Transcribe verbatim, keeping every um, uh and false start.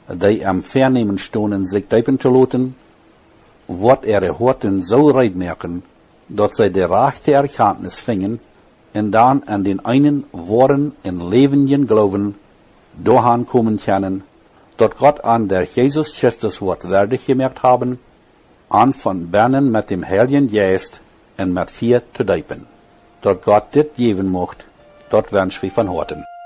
die am Vernehmen stonden, sich diepen zu laten, wordt ihre Horten so reid merken, dat zij de rechte Erkenntnis vingen, en dan an den einen Worten en levenden Glauben doorgaan komen können, dat Gott an der Jesus Christus wordt waardig gemerkt haben, an von Bernen mit dem Heiligen Geist en met vier te diepen. Dat Gott dit geven mocht, dat wens wir von Horten.